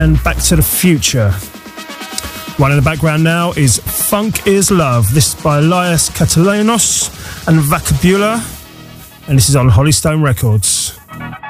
and Back to the Future. One in the background now is Funk is Love. This is by Elias Catalanos and Vacabula, and this is on Holystone Records.